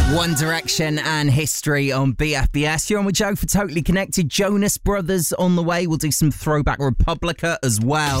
One Direction and History on BFBS. You're on with Joe for Totally Connected. Jonas Brothers on the way. We'll do some Throwback Republica as well.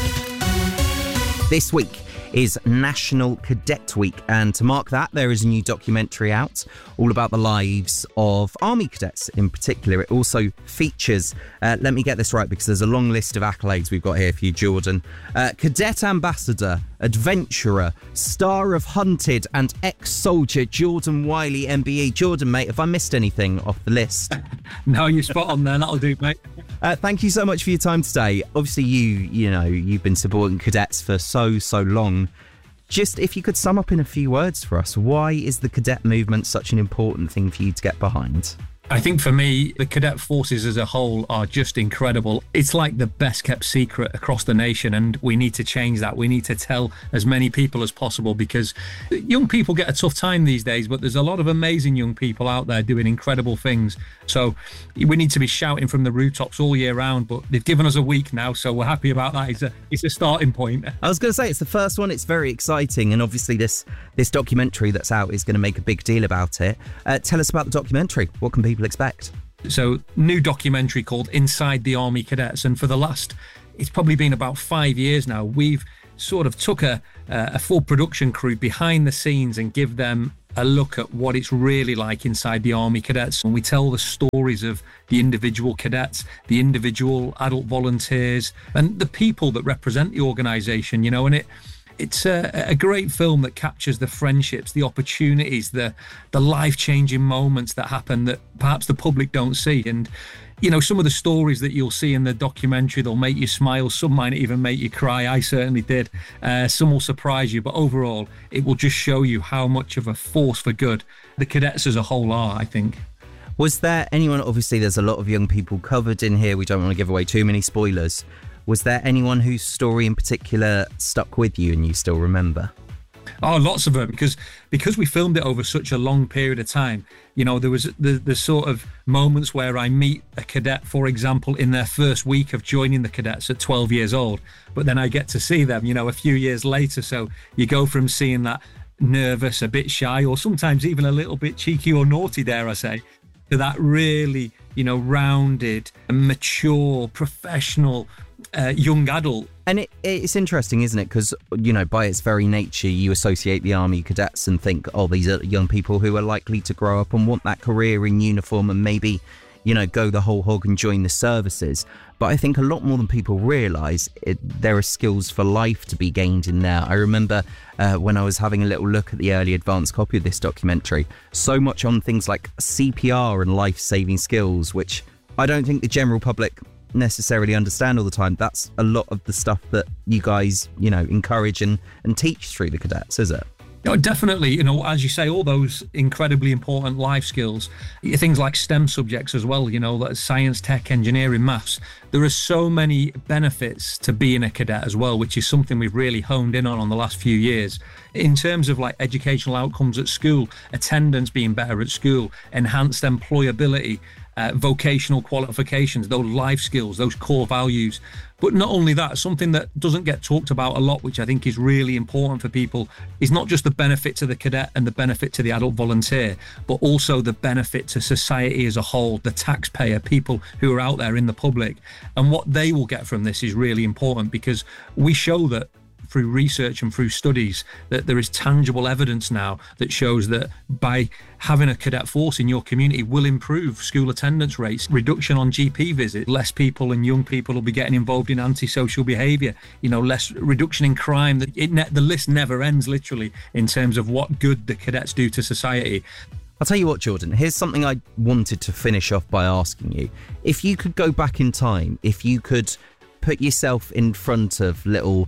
This week is National Cadet Week, and to mark that, there is a new documentary out all about the lives of Army cadets in particular. It also features, let me get this right because there's a long list of accolades we've got here for you, Jordan. Cadet Ambassador, Adventurer, Star of Hunted and Ex-Soldier Jordan Wiley MBE. Jordan, mate, have I missed anything off the list? No, you're spot on there. That'll do, mate. Thank you so much for your time today. Obviously, you've been supporting cadets for so long. Just if you could sum up in a few words for us, why is the cadet movement such an important thing for you to get behind? I think for me, the cadet forces as a whole are just incredible. It's like the best kept secret across the nation, and we need to change that. We need to tell as many people as possible, because young people get a tough time these days, but there's a lot of amazing young people out there doing incredible things. So we need to be shouting from the rooftops all year round, but they've given us a week now, so we're happy about that. It's a starting point. I was going to say, it's the first one. It's very exciting, and obviously this documentary that's out is going to make a big deal about it. Tell us about the documentary. What can people expect? So, new documentary called Inside the Army Cadets, and for the last, it's probably been about 5 years now, we've sort of took a full production crew behind the scenes and give them a look at what it's really like inside the Army Cadets. And we tell the stories of the individual cadets, the individual adult volunteers, and the people that represent the organisation, and it's a great film that captures the friendships, the opportunities, the life-changing moments that happen that perhaps the public don't see. And, some of the stories that you'll see in the documentary, they'll make you smile. Some might even make you cry. I certainly did. Some will surprise you. But overall, it will just show you how much of a force for good the cadets as a whole are, I think. Was there anyone, obviously there's a lot of young people covered in here. We don't want to give away too many spoilers. Was there anyone whose story in particular stuck with you and you still remember? Oh, lots of them, because we filmed it over such a long period of time. There was the sort of moments where I meet a cadet, for example, in their first week of joining the cadets at 12 years old, but then I get to see them, a few years later. So you go from seeing that nervous, a bit shy, or sometimes even a little bit cheeky or naughty, dare I say, to that really, rounded, mature, professional young adult. And it's interesting, isn't it? Because, by its very nature, you associate the Army cadets and think, oh, these are young people who are likely to grow up and want that career in uniform and maybe, go the whole hog and join the services. But I think a lot more than people realise, there are skills for life to be gained in there. I remember when I was having a little look at the early advanced copy of this documentary, so much on things like CPR and life-saving skills, which I don't think the general public necessarily understand all the time. That's a lot of the stuff that you guys, encourage and teach through the cadets, is it? Oh, definitely. As you say, all those incredibly important life skills, things like STEM subjects as well, like science, tech, engineering, maths. There are so many benefits to being a cadet as well, which is something we've really honed in on the last few years. In terms of like educational outcomes at school, attendance being better at school, enhanced employability, vocational qualifications, those life skills, those core values. But not only that, something that doesn't get talked about a lot, which I think is really important for people, is not just the benefit to the cadet and the benefit to the adult volunteer, but also the benefit to society as a whole, the taxpayer, people who are out there in the public. And what they will get from this is really important, because we show that through research and through studies that there is tangible evidence now that shows that by having a cadet force in your community will improve school attendance rates, reduction on GP visits, less people and young people will be getting involved in antisocial behaviour, less reduction in crime. The list never ends, literally, in terms of what good the cadets do to society. I'll tell you what, Jordan, here's something I wanted to finish off by asking you. If you could go back in time, if you could put yourself in front of little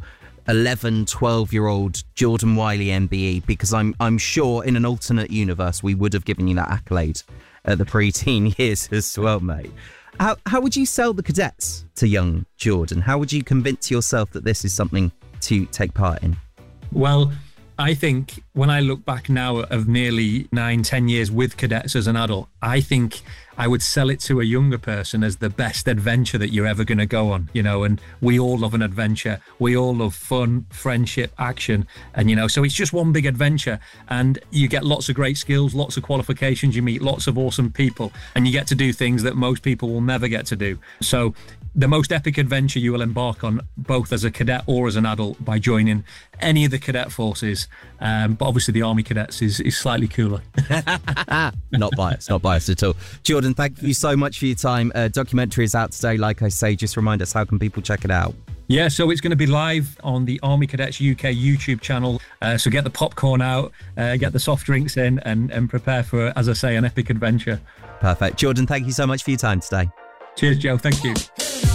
11, 12-year-old Jordan Wiley MBE, because I'm sure in an alternate universe we would have given you that accolade at the pre-teen years as well, mate. How would you sell the cadets to young Jordan? How would you convince yourself that this is something to take part in? Well, I think when I look back now of nearly 9-10 years with cadets as an adult, I think I would sell it to a younger person as the best adventure that you're ever going to go on, and we all love an adventure. We all love fun, friendship, action. And, so it's just one big adventure, and you get lots of great skills, lots of qualifications, you meet lots of awesome people, and you get to do things that most people will never get to do. So the most epic adventure you will embark on, both as a cadet or as an adult, by joining any of the cadet forces. But obviously the Army Cadets is slightly cooler. Not biased at all. Jordan, thank you so much for your time. Documentary is out today, like I say. Just remind us, how can people check it out? Yeah, so it's going to be live on the Army Cadets UK YouTube channel. So get the popcorn out, get the soft drinks in, and prepare for, as I say, an epic adventure. Perfect. Jordan, thank you so much for your time today. Cheers, Joe. Thank you.